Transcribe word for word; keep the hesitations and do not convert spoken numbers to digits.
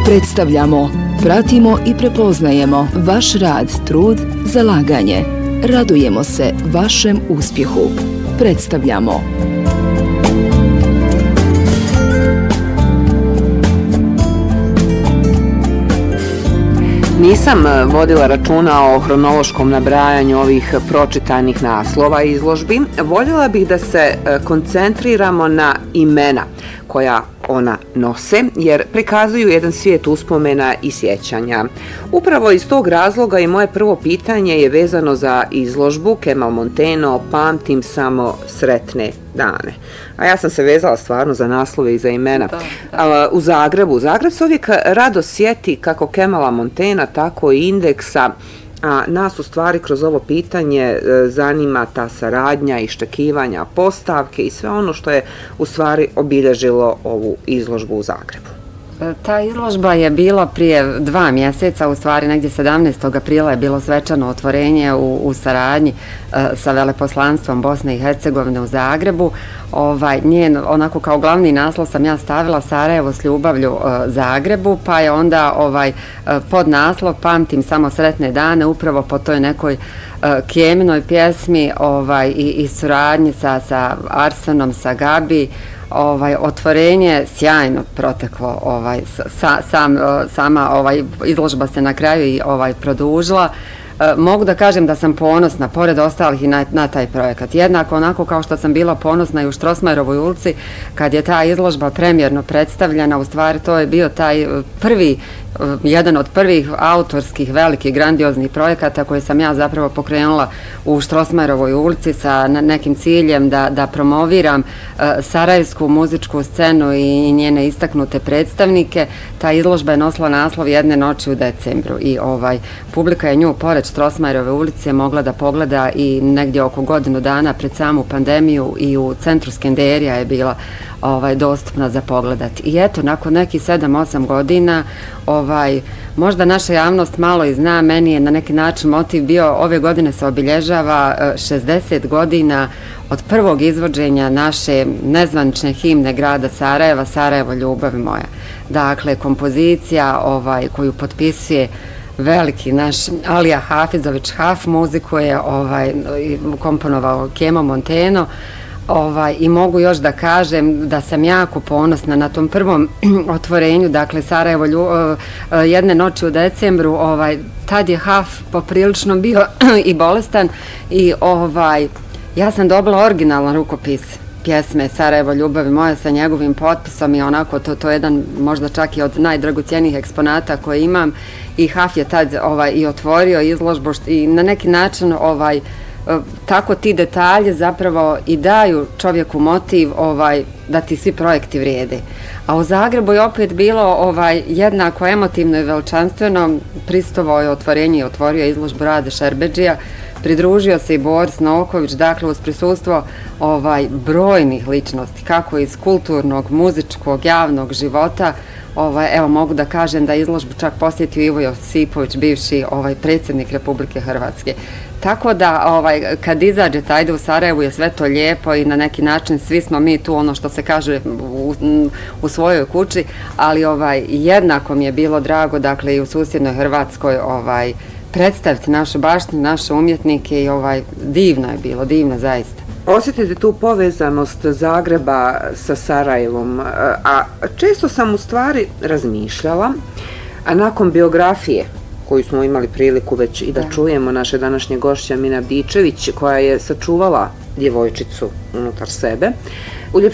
Predstavljamo, pratimo i prepoznajemo vaš rad, trud, zalaganje. Radujemo se vašem uspjehu. Predstavljamo. Nisam vodila računa o hronološkom nabrajanju ovih pročitanih naslova izložbi. Voljela bih da se koncentriramo na imena koja ona nose, jer prikazuju jedan svijet uspomena i sjećanja. Upravo iz tog razloga i moje prvo pitanje je vezano za izložbu Kemal Monteno Pamtim samo sretne dane. A ja sam se vezala stvarno za naslove i za imena. Da, da. U Zagrebu. Zagreb se uvijek rado sjeti kako Kemala Montena, tako i Indeksa. A nas u stvari kroz ovo pitanje zanima ta saradnja, iščekivanja, postavke i sve ono što je u stvari obilježilo ovu izložbu u Zagrebu. Ta izložba je bila prije dva mjeseca, u stvari negdje sedamnaestog aprila je bilo svečano otvorenje u, u saradnji e, sa veleposlanstvom Bosne i Hercegovine u Zagrebu. Ovaj, njen, onako kao glavni naslov sam ja stavila Sarajevo s ljubavlju e, Zagrebu, pa je onda ovaj, e, pod naslov Pamtim samo sretne dane, upravo po toj nekoj e, Kjeminoj pjesmi ovaj, i, i suradnji sa, sa Arsenom, sa Gabi. Ovaj otvorenje sjajno proteklo, ovaj sa, sam sama ovaj izložba se na kraju i ovaj produžila. E, mogu da kažem da sam ponosna pored ostalih i na, na taj projekat. Jednako onako kao što sam bila ponosna i u Strossmayerovoj ulici kad je ta izložba premijerno predstavljena, u stvari to je bio taj prvi jedan od prvih autorskih velikih grandioznih projekata koje sam ja zapravo pokrenula u Strossmayerovoj ulici sa nekim ciljem da, da promoviram uh, sarajevsku muzičku scenu i njene istaknute predstavnike. Ta izložba je nosila naslov Jedne noći u decembru i ovaj publika je nju pored Strossmayerove ulice mogla da pogleda i negdje oko godinu dana pred samu pandemiju i u centru Skenderija je bila ovaj dostupna za pogledati. I eto, nakon nekih sedam osam godina, ovaj, možda naša javnost malo i zna, meni je na neki način motiv bio, ove godine se obilježava šezdeset godina od prvog izvođenja naše nezvanične himne grada Sarajeva, Sarajevo ljubavi moja. Dakle, kompozicija ovaj, koju potpisuje veliki naš Alija Hafizović Haf, muziku je ovaj, komponovao Kemo Monteno. Ovaj, i mogu još da kažem da sam jako ponosna na tom prvom otvorenju, dakle Sarajevo lju, jedne noći u decembru, ovaj, tad je Haf poprilično bio i bolestan i ovaj, ja sam dobila originalan rukopis pjesme Sarajevo ljubavi moja sa njegovim potpisom i onako to, to je jedan možda čak i od najdragocjenijih eksponata koje imam i Haf je tad ovaj, i otvorio izložbu i na neki način ovaj, tako ti detalje zapravo i daju čovjeku motiv ovaj, da ti svi projekti vrijede. A u Zagrebu je opet bilo ovaj, jednako emotivno i veličanstveno. Pristovao je otvorenje i otvorio izložbu Rade Šerbedžija. Pridružio se i Boris Novaković, dakle uz prisustvo ovaj, brojnih ličnosti, kako iz kulturnog, muzičkog, javnog života. Ovaj, evo mogu da kažem da izložbu čak posjetio Ivo Josipović, bivši ovaj, predsjednik Republike Hrvatske. Tako da ovaj, kad izađe tajde u Sarajevu je sve to lijepo i na neki način svi smo mi tu ono što se kaže u, u svojoj kući, ali ovaj, jednako mi je bilo drago dakle i u susjednoj Hrvatskoj ovaj, predstaviti našu baštinu, naše umjetnike i ovaj, divno je bilo, divno zaista. Osjetite tu povezanost Zagreba sa Sarajevom, a često sam u stvari razmišljala, a nakon biografije koju smo imali priliku već i da, da. čujemo naše današnje gošće Mina Abdičević, koja je sačuvala djevojčicu unutar sebe,